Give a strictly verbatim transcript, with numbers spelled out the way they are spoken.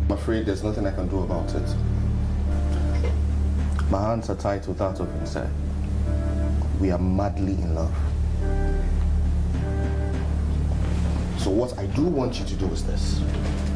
I'm afraid there's nothing I can do about it. My hands are tied to that of himself. We are madly in love. So what I do want you to do is this.